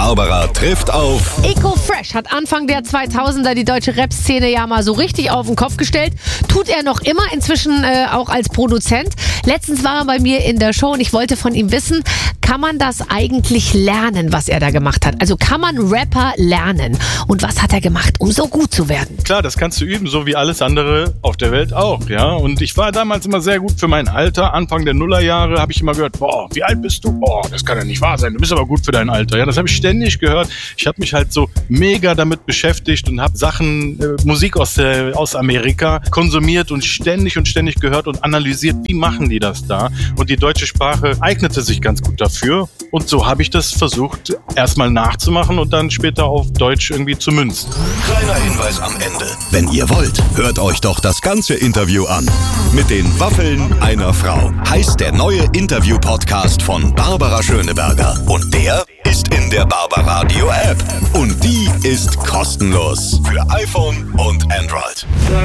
Barbara trifft auf Eko Fresh hat Anfang der 2000er die deutsche Rap-Szene ja mal so richtig auf den Kopf gestellt. Tut er noch immer, inzwischen auch als Produzent. Letztens war er bei mir in der Show und ich wollte von ihm wissen, kann man das eigentlich lernen, was er da gemacht hat? Also kann man Rapper lernen? Und was hat er gemacht, um so gut zu werden? Klar, das kannst du üben, so wie alles andere auf der Welt auch, ja. Und ich war damals immer sehr gut für mein Alter. Anfang der Nullerjahre habe ich immer gehört, boah, wie alt bist du? Boah, das kann ja nicht wahr sein. Du bist aber gut für dein Alter. Ja, das habe ich ständig gehört. Ich habe mich halt so mega damit beschäftigt und habe Sachen, Musik aus Amerika konsumiert und ständig gehört und analysiert, wie machen die das da? Und die deutsche Sprache eignete sich ganz gut dafür. Und so habe ich das versucht, erstmal nachzumachen und dann später auf Deutsch irgendwie zu münzen. Kleiner Hinweis am Ende. Wenn ihr wollt, hört euch doch das ganze Interview an. Mit den Waffeln einer Frau heißt der neue Interview-Podcast von Barbara Schöneberger. Und der ist in der Barbaradio App. Und die ist kostenlos für iPhone und Android.